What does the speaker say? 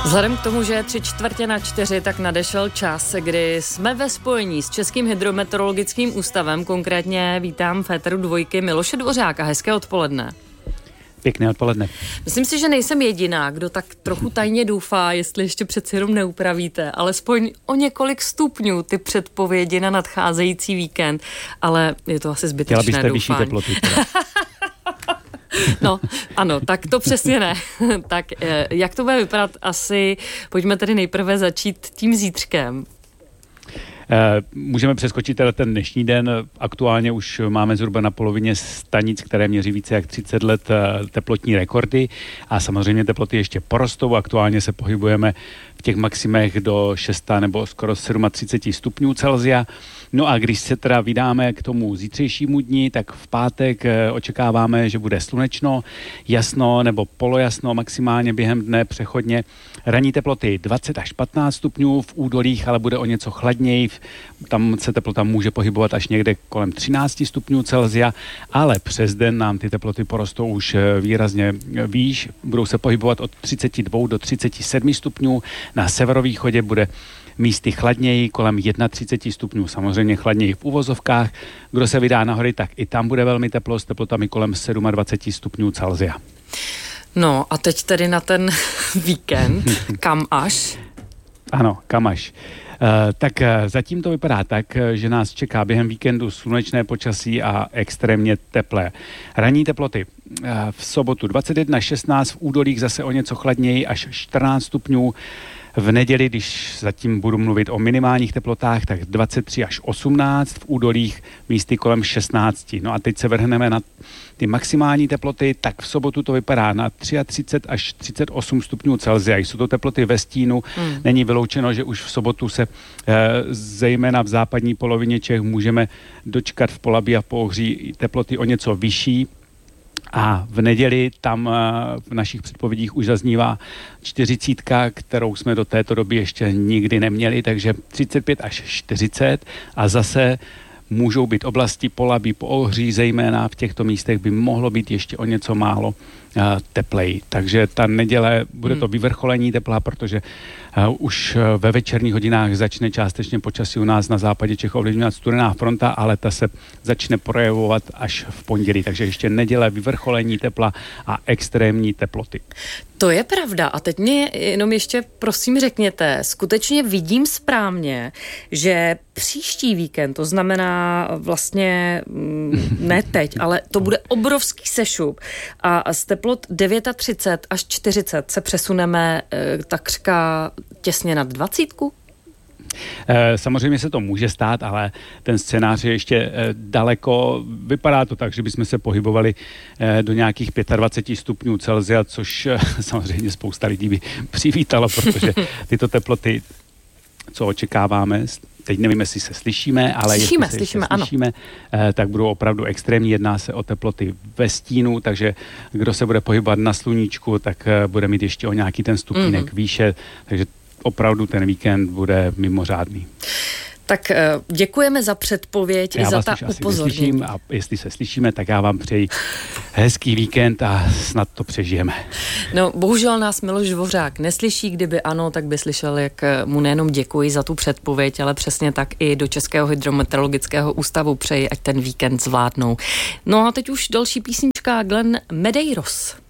Vzhledem k tomu, že je 3:45, tak nadešel čas, kdy jsme ve spojení s Českým hydrometeorologickým ústavem. Konkrétně vítám v éteru Dvojky Miloše Dvořáka. Hezké odpoledne. Pěkné odpoledne. Myslím si, že nejsem jediná, kdo tak trochu tajně doufá, jestli ještě přeci jenom neupravíte, alespoň o několik stupňů ty předpovědi na nadcházející víkend, ale je to asi zbytečné doufání. Chtěla byste vyšší teploty teda. No, ano, tak to přesně ne. Tak jak to bude vypadat asi, pojďme tedy nejprve začít tím zítřkem. Můžeme přeskočit teda ten dnešní den. Aktuálně už máme zhruba na polovině stanic, které měří více jak 30 let teplotní rekordy a samozřejmě teploty ještě porostou. Aktuálně se pohybujeme v těch maximech do 6 nebo skoro 37 stupňů Celsia. No a když se teda vydáme k tomu zítřejšímu dni, tak v pátek očekáváme, že bude slunečno, jasno nebo polojasno, maximálně během dne přechodně. Ranní teploty 20 až 15 stupňů, v údolích ale bude o něco chladněji, tam se teplota může pohybovat až někde kolem 13 stupňů Celsia, ale přes den nám ty teploty porostou už výrazně výš, budou se pohybovat od 32 do 37 stupňů, na severovýchodě bude místy chladněji, kolem 31 stupňů, samozřejmě chladněji v uvozovkách. Kdo se vydá na hory, tak i tam bude velmi teplo, s teplotami kolem 27 stupňů Celsia. No a teď tedy na ten víkend, kam až? Ano, kam až. Tak zatím to vypadá tak, že nás čeká během víkendu slunečné počasí a extrémně teplé. Ranní teploty v sobotu 21-16, v údolích zase o něco chladněji až 14 stupňů. V neděli, když zatím budu mluvit o minimálních teplotách, tak 23 až 18, v údolích místy kolem 16. No a teď se vrhneme na ty maximální teploty, tak v sobotu to vypadá na 33 až 38 stupňů Celsia. Jsou to teploty ve stínu. Není vyloučeno, že už v sobotu se zejména v západní polovině Čech můžeme dočkat v Polabí a v Pohoří teploty o něco vyšší. A v neděli tam v našich předpovědích už zaznívá 40, kterou jsme do této doby ještě nikdy neměli, takže 35 až 40 a zase můžou být oblasti Polabí, Pohoří, zejména v těchto místech by mohlo být ještě o něco málo tepleji. Takže ta neděle bude to vyvrcholení tepla, protože už ve večerních hodinách začne částečně počasí u nás na západě Čech ovlivňovat studená fronta, ale ta se začne projevovat až v pondělí. Takže ještě neděle vyvrcholení tepla a extrémní teploty. To je pravda. A teď mě jenom ještě prosím řekněte, skutečně vidím správně, že příští víkend, to znamená vlastně ne teď, ale to bude obrovský sešup a z teplot 39 až 40 se přesuneme takřka těsně nad 20? Samozřejmě se to může stát, ale ten scénář je ještě daleko. Vypadá to tak, že bychom se pohybovali do nějakých 25 stupňů Celsia, což samozřejmě spousta lidí by přivítalo, protože tyto teploty, co očekáváme, teď nevím, jestli se slyšíme, ale slyšíme, tak budou opravdu extrémní. Jedná se o teploty ve stínu, takže kdo se bude pohybovat na sluníčku, tak bude mít ještě o nějaký ten stupínek výše, takže opravdu ten víkend bude mimořádný. Tak děkujeme za předpověď i za ta upozornění. A jestli se slyšíme, tak já vám přeji hezký víkend a snad to přežijeme. No, bohužel nás Miloš Dvořák neslyší, kdyby ano, tak by slyšel, jak mu nejenom děkuji za tu předpověď, ale přesně tak i do Českého hydrometeorologického ústavu přeji, ať ten víkend zvládnou. No a teď už další písnička Glenn Medeiros.